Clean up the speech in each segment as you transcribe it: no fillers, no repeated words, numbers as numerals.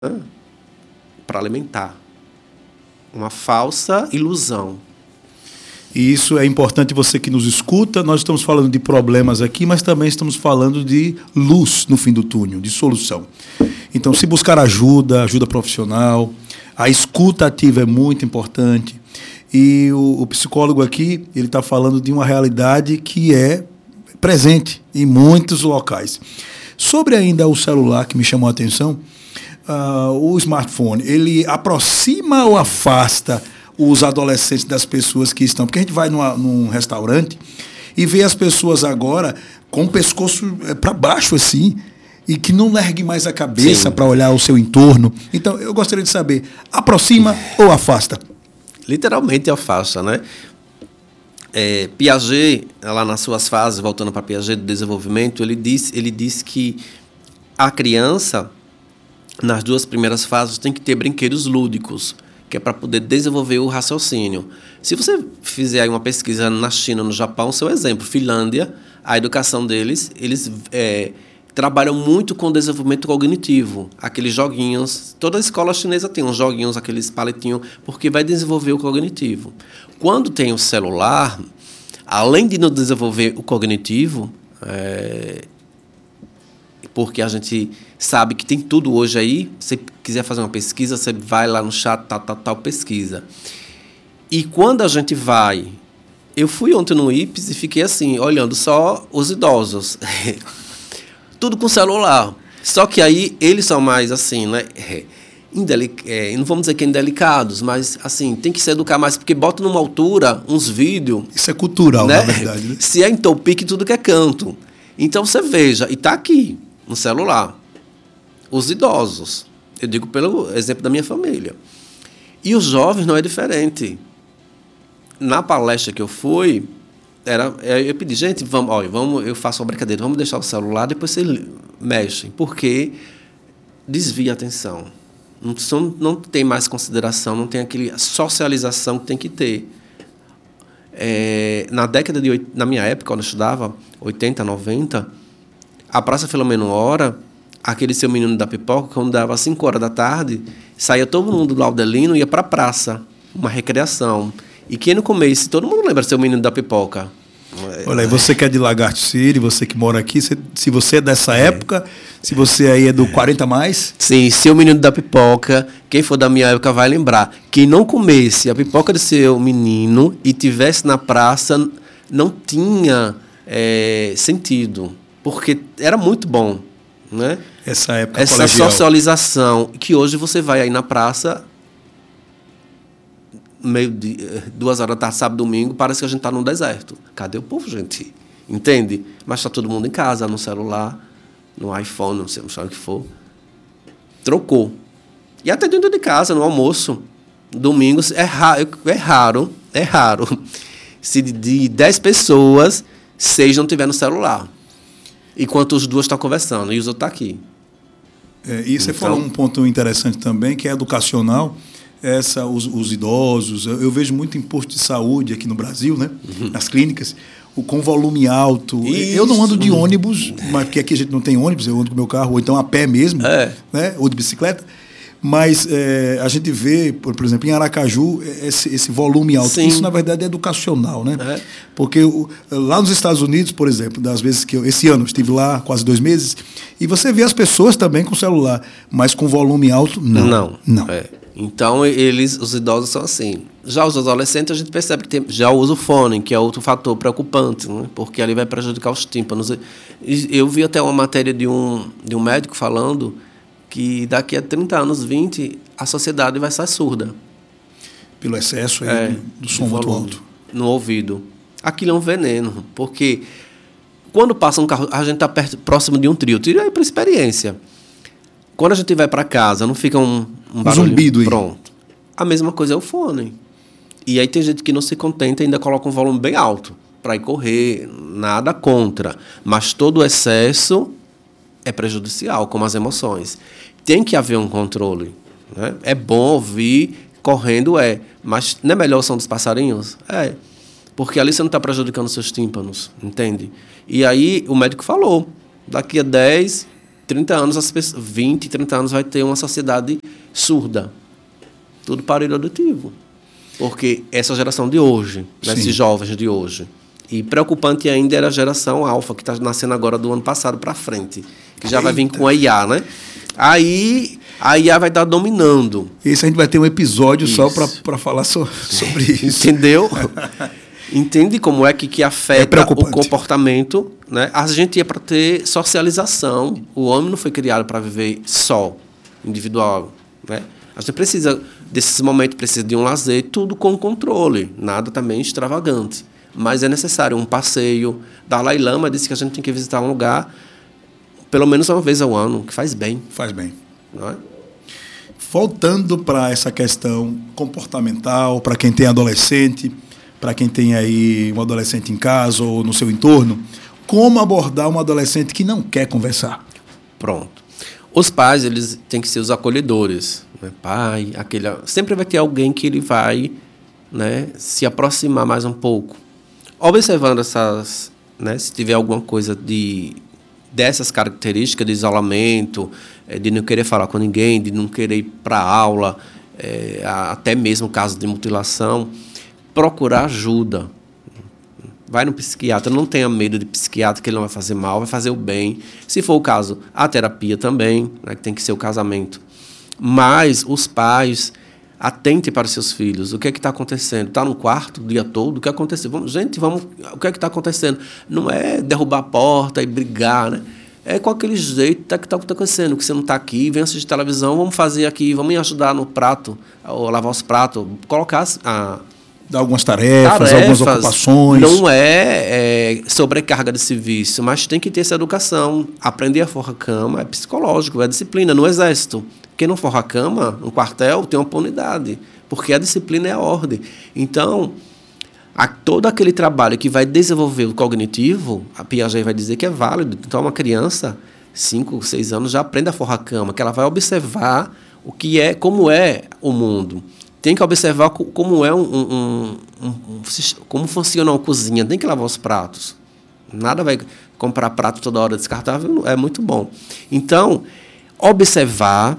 para alimentar uma falsa ilusão. E isso é importante, você que nos escuta. Nós estamos falando de problemas aqui, mas também estamos falando de luz no fim do túnel, de solução. Então, se buscar ajuda profissional, a escuta ativa é muito importante. E o psicólogo aqui, ele está falando de uma realidade que é presente em muitos locais. Sobre ainda o celular, que me chamou a atenção, o smartphone, ele aproxima ou afasta os adolescentes das pessoas que estão... Porque a gente vai num restaurante e vê as pessoas agora com o pescoço para baixo, assim, e que não ergue mais a cabeça para olhar o seu entorno. Então, eu gostaria de saber, aproxima ou afasta? Literalmente afasta, né? Piaget, lá nas suas fases, voltando para Piaget do desenvolvimento, ele diz que a criança, nas 2 primeiras fases, tem que ter brinquedos lúdicos, que é para poder desenvolver o raciocínio. Se você fizer aí uma pesquisa na China, no Japão, seu exemplo, Finlândia, a educação deles, eles trabalham muito com o desenvolvimento cognitivo. Aqueles joguinhos, toda a escola chinesa tem uns joguinhos, aqueles palitinhos, porque vai desenvolver o cognitivo. Quando tem o celular, além de não desenvolver o cognitivo, porque a gente sabe que tem tudo hoje aí. Se você quiser fazer uma pesquisa, você vai lá no chat, tal, pesquisa. E quando a gente vai... Eu fui ontem no IPES e fiquei assim, olhando só os idosos. Tudo com celular. Só que aí eles são mais assim, né? Não vamos dizer que indelicados, mas assim, tem que se educar mais, porque bota numa altura uns vídeos... Isso é cultural, né? Na verdade. Né? Se é em topique, tudo que é canto. Então você veja, e está aqui, no celular, os idosos. Eu digo pelo exemplo da minha família. E os jovens não é diferente. Na palestra que eu fui, eu pedi, gente, vamos, eu faço uma brincadeira, vamos deixar o celular, depois vocês mexem, porque desvia a atenção. Não tem mais consideração, não tem aquela socialização que tem que ter. Na minha época, quando eu estudava, 80, 90, a Praça Filomeno Hora, aquele seu menino da pipoca, quando dava 5 horas da tarde, saía todo mundo do Laudelino e ia para a praça, uma recreação. E quem não comesse, todo mundo lembra seu menino da pipoca. Olha, e você que é de Lagarto City, você que mora aqui, se você é dessa época, se você aí é do 40 mais... Sim, seu menino da pipoca, quem for da minha época vai lembrar. Quem não comesse a pipoca do seu menino e tivesse na praça, não tinha sentido, porque era muito bom, né? Essa época essa colegial. Socialização, que hoje você vai aí na praça, meio-dia, 2 horas da tarde, sábado, domingo, parece que a gente está num deserto. Cadê o povo, gente? Entende? Mas está todo mundo em casa, no celular, no iPhone, não sei o que for. Trocou. E até dentro de casa, no almoço, domingo, é raro, se de 10 pessoas, 6 não tiver no celular. Enquanto os 2 estão conversando e os outros estão aqui. E você falou um ponto interessante também, que é educacional. Os idosos, eu vejo muito em posto de saúde aqui no Brasil, né? Nas clínicas, com volume alto. Isso. Eu não ando de ônibus, mas porque aqui a gente não tem ônibus, eu ando com o meu carro, ou então a pé mesmo, né? Ou de bicicleta. Mas a gente vê, por exemplo, em Aracaju, esse volume alto. Sim. Isso, na verdade, é educacional, né? Porque lá nos Estados Unidos, por exemplo, das vezes que esse ano eu estive lá, quase 2 meses, e você vê as pessoas também com celular, mas com volume alto, não. Então, os idosos são assim. Já os adolescentes, a gente percebe que já usa o fone, que é outro fator preocupante, né? Porque ali vai prejudicar os tímpanos. Eu vi até uma matéria de um médico falando que daqui a 30 anos, 20, a sociedade vai ser surda. Pelo excesso aí do som muito alto. No ouvido. Aquilo é um veneno, porque quando passa um carro, a gente está próximo de um trio. Trio é por experiência. Quando a gente vai para casa, não fica um barulho zumbido aí. Pronto. A mesma coisa é o fone. E aí tem gente que não se contenta e ainda coloca um volume bem alto para ir correr, nada contra. Mas todo o excesso é prejudicial, como as emoções. Tem que haver um controle, né? É bom ouvir correndo, mas não é melhor o som dos passarinhos? Porque ali você não está prejudicando seus tímpanos, entende? E aí o médico falou, daqui a 10, 30 anos, 20, 30 anos vai ter uma sociedade surda. Tudo aparelho auditivo. Porque essa geração de hoje, né, esses jovens de hoje. E preocupante ainda era a geração alfa, que está nascendo agora do ano passado para frente. Que já vai vir com a IA, né? Aí a IA vai estar dominando. Isso a gente vai ter um episódio só para falar sobre isso. Entendeu? Entende como é que afeta o comportamento, né? A gente ia para ter socialização. O homem não foi criado para viver só, individual, né? A gente precisa desses momentos, precisa de um lazer, tudo com controle, nada também extravagante. Mas é necessário um passeio. Dalai Lama disse que a gente tem que visitar um lugar pelo menos uma vez ao ano, que faz bem. Faz bem. Não é? Voltando para essa questão comportamental, para quem tem adolescente, para quem tem aí um adolescente em casa ou no seu entorno, como abordar um adolescente que não quer conversar? Pronto. Os pais, eles têm que ser os acolhedores. Né? Pai, sempre vai ter alguém que ele vai, né, se aproximar mais um pouco. Observando essas, né, se tiver alguma coisa dessas características de isolamento, de não querer falar com ninguém, de não querer ir para a aula, até mesmo caso de mutilação, procurar ajuda. Vai no psiquiatra, não tenha medo de psiquiatra, que ele não vai fazer mal, vai fazer o bem. Se for o caso, a terapia também, né, que tem que ser o casamento. Mas os pais, atentem para os seus filhos. O que é que está acontecendo? Está no quarto o dia todo? O que aconteceu? O que é que está acontecendo? Não é derrubar a porta e brigar, né? É com aquele jeito que está acontecendo, que você não está aqui, vem assistir televisão, vamos fazer aqui, vamos me ajudar no prato, ou lavar os pratos, colocar dar algumas tarefas, algumas ocupações. Não é sobrecarga de serviço, mas tem que ter essa educação. Aprender a forrar a cama é psicológico, é disciplina. No exército, quem não forra a cama, no quartel, tem uma punidade, porque a disciplina é a ordem. Então, todo aquele trabalho que vai desenvolver o cognitivo, a Piaget vai dizer que é válido. Então, uma criança, 5, 6 anos, já aprende a forrar a cama, que ela vai observar como é o mundo. Tem que observar como como funciona uma cozinha. Tem que lavar os pratos. Nada vai comprar prato toda hora descartável, é muito bom. Então, observar,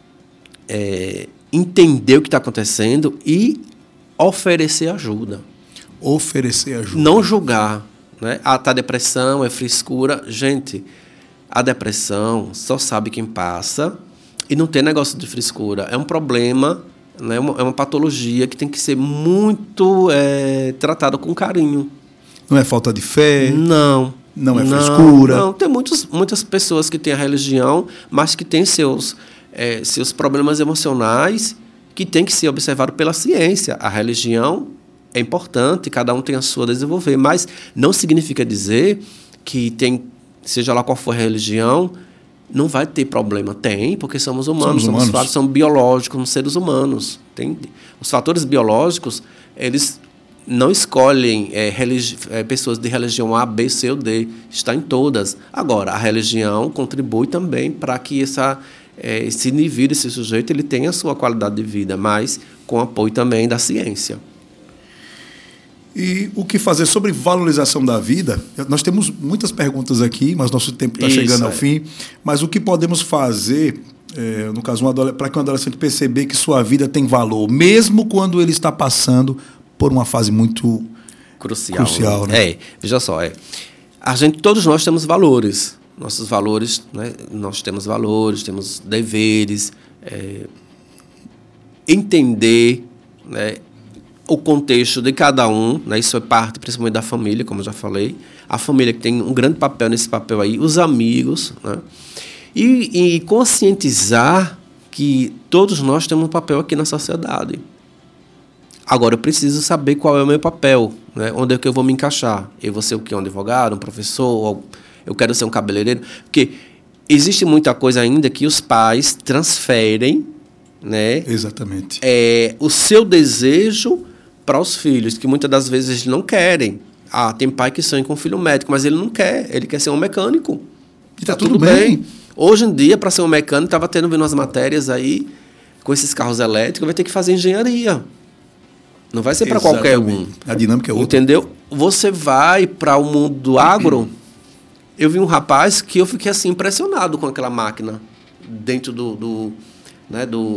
entender o que está acontecendo e oferecer ajuda. Oferecer ajuda. Não julgar. Né? Tá depressão, é frescura. Gente, a depressão só sabe quem passa e não tem negócio de frescura. É um problema... É uma patologia que tem que ser muito tratada com carinho. Não é falta de fé? Não. Não é frescura? Não, tem muitas pessoas que têm a religião, mas que têm seus problemas emocionais que têm que ser observados pela ciência. A religião é importante, cada um tem a sua a desenvolver, mas não significa dizer que seja lá qual for a religião, não vai ter problema. Tem, porque somos humanos. São biológicos, somos seres humanos. Os fatores biológicos, eles não escolhem pessoas de religião A, B, C ou D. Está em todas. Agora, a religião contribui também para que esse indivíduo, esse sujeito, ele tenha a sua qualidade de vida, mas com apoio também da ciência. E o que fazer sobre valorização da vida? Nós temos muitas perguntas aqui, mas nosso tempo está chegando ao fim. Mas o que podemos fazer, no caso, para que um adolescente perceber que sua vida tem valor, mesmo quando ele está passando por uma fase muito crucial, né? Veja só, todos nós temos valores. Nossos valores, né? Nós temos valores, temos deveres. Entender, né, o contexto de cada um, né? Isso é parte principalmente da família, como eu já falei. A família que tem um grande papel nesse papel aí, os amigos, né? E conscientizar que todos nós temos um papel aqui na sociedade. Agora, eu preciso saber qual é o meu papel, né? Onde é que eu vou me encaixar. Eu vou ser o quê? Um advogado, um professor? Eu quero ser um cabeleireiro? Porque existe muita coisa ainda que os pais transferem, né? Exatamente. O seu desejo para os filhos, que muitas das vezes eles não querem. Tem pai que sonha com um filho médico, mas ele não quer. Ele quer ser um mecânico. E está tudo bem. Hoje em dia, para ser um mecânico, estava vendo umas matérias aí, com esses carros elétricos, vai ter que fazer engenharia. Não vai ser para qualquer um. A dinâmica é outra. Entendeu? Você vai para o mundo do agro, eu vi um rapaz que eu fiquei assim impressionado com aquela máquina dentro do